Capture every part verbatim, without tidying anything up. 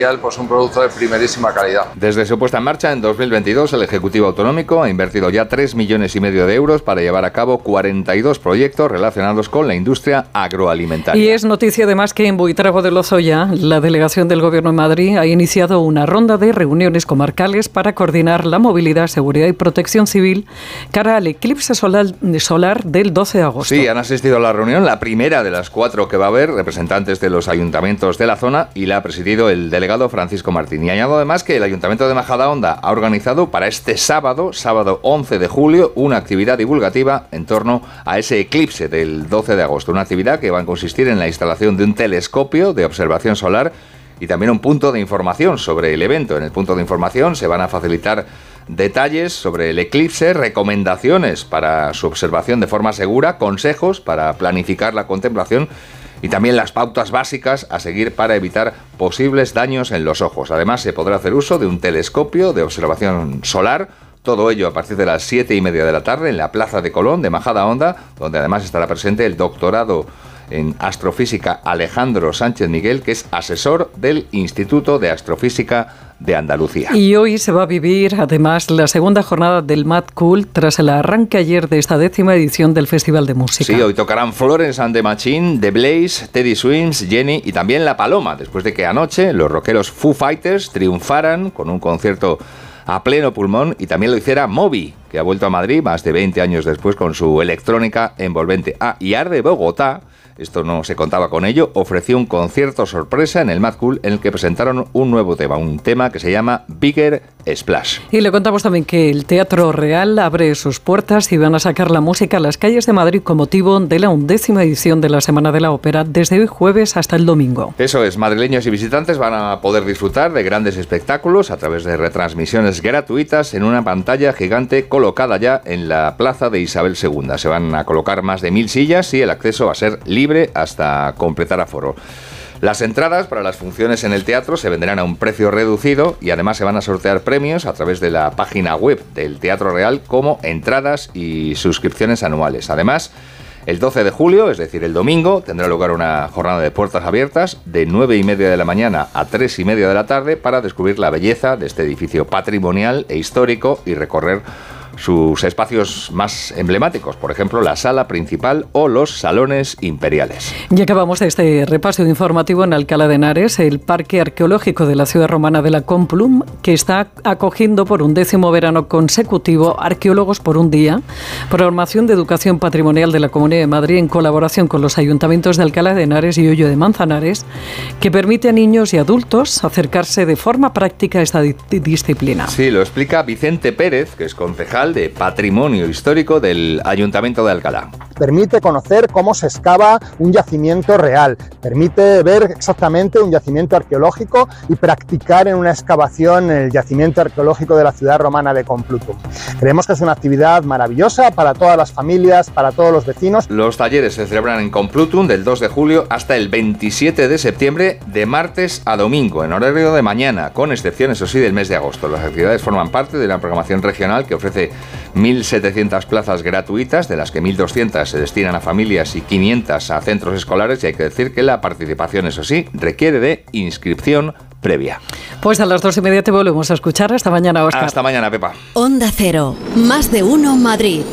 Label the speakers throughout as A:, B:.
A: pues un producto de primerísima calidad.
B: Desde su puesta en marcha en dos mil veintidós, el Ejecutivo Autonómico ha invertido ya tres millones y medio de euros para llevar a cabo cuarenta y dos proyectos relacionados con la industria agroalimentaria.
C: Y es noticia además que en Buitrago de Lozoya, la delegación del Gobierno de Madrid ha iniciado una ronda de reuniones comarcales para coordinar la movilidad, seguridad y protección civil cara al eclipse solar, solar del doce de agosto.
B: Sí, han asistido a la reunión, la primera de las cuatro que va a haber, representantes de los ayuntamientos de la zona, y la ha presidido el delegado Francisco Martín. Y añado además que el Ayuntamiento de Majadahonda ha organizado para este sábado, sábado once de julio, una actividad divulgativa en torno a ese eclipse del doce de agosto. Una actividad que va a consistir en la instalación de un telescopio de observación solar y también un punto de información sobre el evento. En el punto de información se van a facilitar detalles sobre el eclipse, recomendaciones para su observación de forma segura, consejos para planificar la contemplación y también las pautas básicas a seguir para evitar posibles daños en los ojos. Además, se podrá hacer uso de un telescopio de observación solar, todo ello a partir de las siete y media de la tarde en la Plaza de Colón de Majadahonda, donde además estará presente el doctorado en astrofísica Alejandro Sánchez Miguel, que es asesor del Instituto de Astrofísica de Andalucía.
C: Y hoy se va a vivir además la segunda jornada del Mad Cool tras el arranque ayer de esta décima edición del Festival de Música.
B: Sí, hoy tocarán Florence and the Machine, The Blaze, Teddy Swims, Jenny y también La Paloma, después de que anoche los rockeros Foo Fighters triunfaran con un concierto a pleno pulmón y también lo hiciera Moby, que ha vuelto a Madrid más de veinte años después con su electrónica envolvente. Ah, y Arde Bogotá, esto no se contaba con ello, ofreció un concierto sorpresa en el Mad Cool en el que presentaron un nuevo tema, un tema que se llama Bigger Splash.
C: Y le contamos también que el Teatro Real abre sus puertas y van a sacar la música a las calles de Madrid con motivo de la undécima edición de la Semana de la Ópera desde hoy jueves hasta el domingo.
B: Eso es, madrileños y visitantes van a poder disfrutar de grandes espectáculos a través de retransmisiones gratuitas en una pantalla gigante colocada ya en la plaza de Isabel segunda. Se van a colocar más de mil sillas y el acceso va a ser libre hasta completar aforo. Las entradas para las funciones en el teatro se venderán a un precio reducido y además se van a sortear premios a través de la página web del Teatro Real, como entradas y suscripciones anuales. Además, el doce de julio, es decir, el domingo, tendrá lugar una jornada de puertas abiertas de nueve y media de la mañana a tres y media de la tarde para descubrir la belleza de este edificio patrimonial e histórico y recorrer sus espacios más emblemáticos, por ejemplo, la sala principal o los salones imperiales.
C: Ya acabamos este repaso informativo en Alcalá de Henares, el Parque Arqueológico de la ciudad romana de la Complum, que está acogiendo por un décimo verano consecutivo Arqueólogos por un Día, programación de educación patrimonial de la Comunidad de Madrid en colaboración con los ayuntamientos de Alcalá de Henares y Hoyo de Manzanares, que permite a niños y adultos acercarse de forma práctica a esta di- disciplina.
B: Sí, lo explica Vicente Pérez, que es concejal de Patrimonio Histórico del Ayuntamiento de Alcalá.
D: Permite conocer cómo se excava un yacimiento real, permite ver exactamente un yacimiento arqueológico y practicar en una excavación el yacimiento arqueológico de la ciudad romana de Complutum. Creemos que es una actividad maravillosa para todas las familias, para todos los vecinos.
B: Los talleres se celebran en Complutum del dos de julio hasta el veintisiete de septiembre, de martes a domingo, en horario de mañana, con excepción, eso sí, del mes de agosto. Las actividades forman parte de una programación regional que ofrece mil setecientas plazas gratuitas, de las que mil doscientas se destinan a familias y quinientas a centros escolares, y hay que decir que la participación, eso sí, requiere de inscripción previa.
C: Pues a las dos y media te volvemos a escuchar. Hasta mañana, Óscar.
B: Hasta mañana, Pepa.
E: Onda Cero, más de uno Madrid.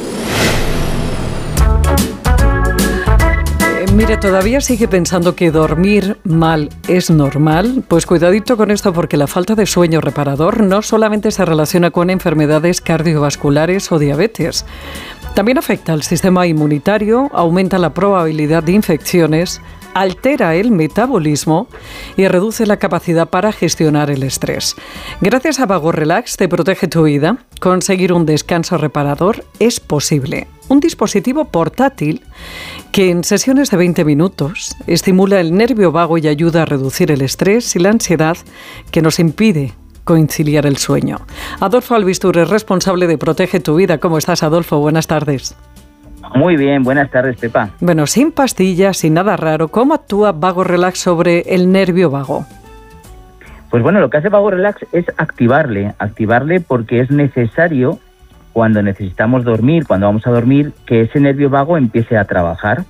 C: Mire, ¿todavía sigue pensando que dormir mal es normal? Pues cuidadito con esto, porque la falta de sueño reparador no solamente se relaciona con enfermedades cardiovasculares o diabetes. También afecta al sistema inmunitario, aumenta la probabilidad de infecciones, altera el metabolismo y reduce la capacidad para gestionar el estrés. Gracias a Vago Relax te protege tu vida. Conseguir un descanso reparador es posible. Un dispositivo portátil que en sesiones de veinte minutos estimula el nervio vago y ayuda a reducir el estrés y la ansiedad que nos impide conciliar el sueño. Adolfo Albistur es responsable de Protege tu Vida. ¿Cómo estás, Adolfo? Buenas tardes.
F: Muy bien, buenas tardes, Pepa.
C: Bueno, sin pastillas, sin nada raro, ¿cómo actúa Vago Relax sobre el nervio vago?
F: Pues bueno, lo que hace Vago Relax es activarle, activarle porque es necesario, cuando necesitamos dormir, cuando vamos a dormir, que ese nervio vago empiece a trabajar.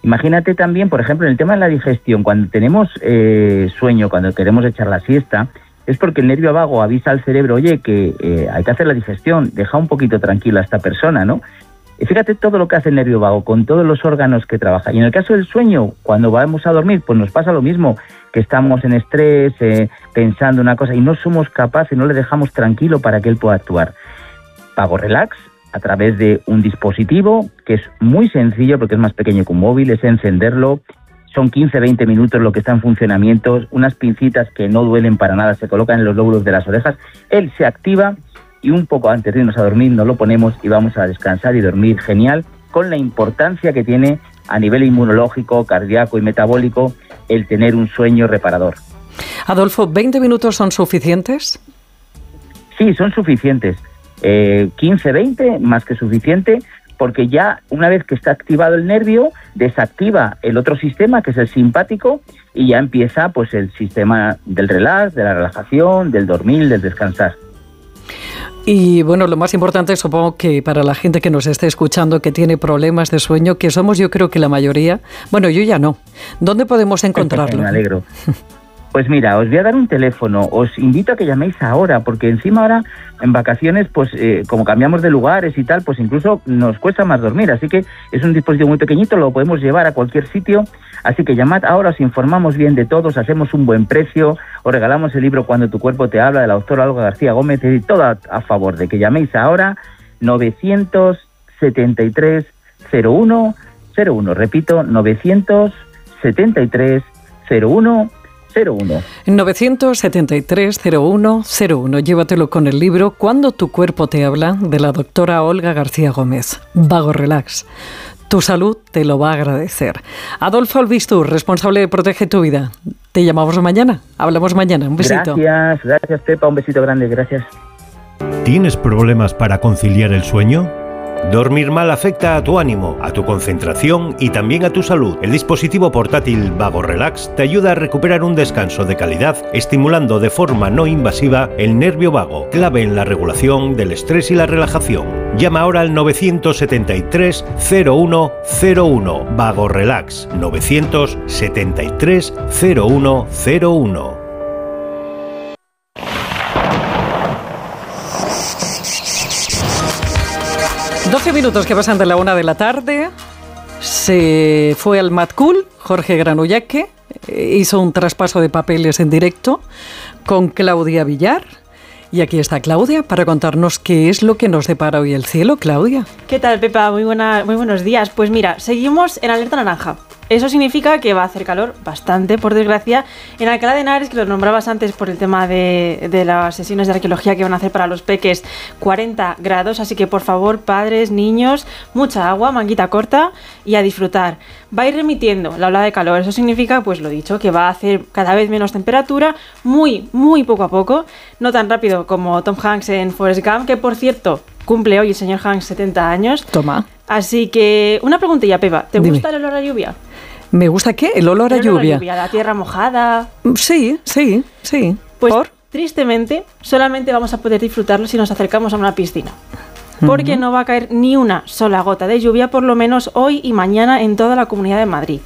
F: Imagínate también, por ejemplo, en el tema de la digestión, cuando tenemos eh, sueño, cuando queremos echar la siesta, es porque el nervio vago avisa al cerebro, oye, que eh, hay que hacer la digestión, deja un poquito tranquila a esta persona, ¿no? Y fíjate todo lo que hace el nervio vago, con todos los órganos que trabaja. Y en el caso del sueño, cuando vamos a dormir, pues nos pasa lo mismo, que estamos en estrés, eh, pensando una cosa, y no somos capaces, no le dejamos tranquilo para que él pueda actuar. Vago Relax, a través de un dispositivo, que es muy sencillo, porque es más pequeño que un móvil, es encenderlo. Son quince a veinte minutos lo que está en funcionamiento, unas pincitas que no duelen para nada, se colocan en los lóbulos de las orejas, él se activa y un poco antes de irnos a dormir nos lo ponemos y vamos a descansar y dormir genial, con la importancia que tiene a nivel inmunológico, cardíaco y metabólico el tener un sueño reparador.
C: Adolfo, ¿veinte minutos son suficientes?
F: Sí, son suficientes. Eh, quince, veinte, más que suficiente, porque ya una vez que está activado el nervio, desactiva el otro sistema, que es el simpático, y ya empieza pues el sistema del relax, de la relajación, del dormir, del descansar.
C: Y bueno, lo más importante, supongo que para la gente que nos esté escuchando, que tiene problemas de sueño, que somos yo creo que la mayoría, bueno, yo ya no, ¿dónde podemos encontrarlo?
F: Me alegro. Pues mira, os voy a dar un teléfono, os invito a que llaméis ahora, porque encima ahora en vacaciones, pues eh, como cambiamos de lugares y tal, pues incluso nos cuesta más dormir, así que es un dispositivo muy pequeñito, lo podemos llevar a cualquier sitio, así que llamad ahora, os informamos bien de todos, hacemos un buen precio, os regalamos el libro Cuando tu cuerpo te habla, de la doctora Olga García Gómez, y todo a, a favor de que llaméis ahora, novecientos setenta y tres cero uno cero uno, repito, novecientos setenta y tres cero uno cero uno.
C: novecientos setenta y tres cero uno cero uno. Llévatelo con el libro Cuando tu cuerpo te habla, de la doctora Olga García Gómez. Vago Relax. Tu salud te lo va a agradecer. Adolfo Albistur, responsable de Protege tu Vida. Te llamamos mañana. Hablamos mañana. Un besito.
F: Gracias, gracias Pepa. Un besito grande. Gracias.
G: ¿Tienes problemas para conciliar el sueño? Dormir mal afecta a tu ánimo, a tu concentración y también a tu salud. El dispositivo portátil Vago Relax te ayuda a recuperar un descanso de calidad, estimulando de forma no invasiva el nervio vago, clave en la regulación del estrés y la relajación. Llama ahora al novecientos setenta y tres cero uno cero uno. Vago Relax, novecientos setenta y tres cero uno cero uno.
C: doce minutos que pasan de la una de la tarde. Se fue al Mad Cool, Jorge Granullaque, hizo un traspaso de papeles en directo con Claudia Villar. Y aquí está Claudia para contarnos qué es lo que nos depara hoy el cielo. Claudia.
H: ¿Qué tal, Pepa? Muy, buena, muy buenos días. Pues mira, seguimos en alerta naranja. Eso significa que va a hacer calor bastante, por desgracia. En Alcalá de Henares, que lo nombrabas antes por el tema de, de las sesiones de arqueología que van a hacer para los peques, cuarenta grados. Así que, por favor, padres, niños, mucha agua, manguita corta y a disfrutar. Va a ir remitiendo la ola de calor. Eso significa, pues lo dicho, que va a hacer cada vez menos temperatura, muy, muy poco a poco. No tan rápido como Tom Hanks en Forrest Gump, que por cierto cumple hoy el señor Hanks setenta años.
C: Toma.
H: Así que, una preguntilla, Pepa. ¿Te
C: Dime.
H: gusta el olor a lluvia?
C: ¿Me gusta qué? ¿El olor a
H: El olor
C: lluvia?
H: a lluvia, la tierra mojada.
C: Sí, sí, sí.
H: Pues
C: ¿Por?
H: tristemente, solamente vamos a poder disfrutarlo si nos acercamos a una piscina. Porque uh-huh. no va a caer ni una sola gota de lluvia, por lo menos hoy y mañana, en toda la Comunidad de Madrid.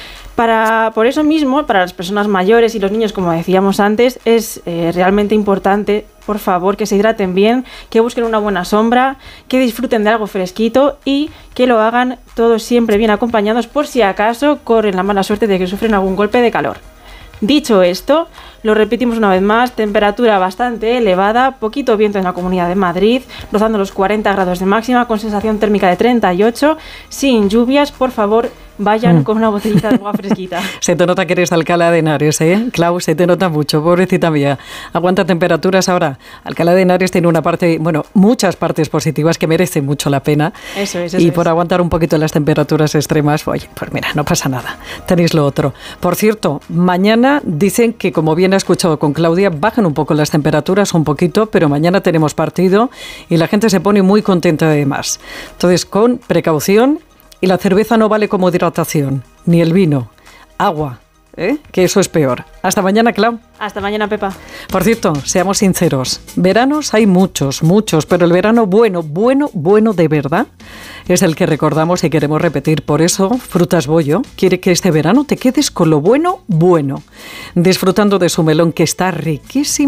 H: Para, por eso mismo, para las personas mayores y los niños, como decíamos antes, es eh, realmente importante, por favor, que se hidraten bien, que busquen una buena sombra, que disfruten de algo fresquito y que lo hagan todos siempre bien acompañados, por si acaso corren la mala suerte de que sufren algún golpe de calor. Dicho esto, lo repetimos una vez más, temperatura bastante elevada, poquito viento en la Comunidad de Madrid, rozando los cuarenta grados de máxima, con sensación térmica de treinta y ocho, sin lluvias. Por favor, vayan mm. con una botellita de agua fresquita.
C: Se te nota que eres de Alcalá de Henares, ¿eh? Clau, se te nota mucho, pobrecita mía. Aguanta temperaturas ahora. Alcalá de Henares tiene una parte, bueno, muchas partes positivas que merecen mucho la pena.
H: Eso es, eso
C: Y por
H: es.
C: aguantar un poquito las temperaturas extremas, oye, pues mira, no pasa nada. Tenéis lo otro. Por cierto, mañana dicen que, como bien ha escuchado con Claudia, bajan un poco las temperaturas, un poquito, pero mañana tenemos partido y la gente se pone muy contenta además. Entonces, con precaución. Y la cerveza no vale como hidratación, ni el vino. Agua, ¿eh? Que eso es peor. Hasta mañana, Clau.
H: Hasta mañana, Pepa.
C: Por cierto, seamos sinceros, veranos hay muchos, muchos, pero el verano bueno, bueno, bueno de verdad es el que recordamos y queremos repetir. Por eso, Frutas Bollo quiere que este verano te quedes con lo bueno, bueno, disfrutando de su melón que está riquísimo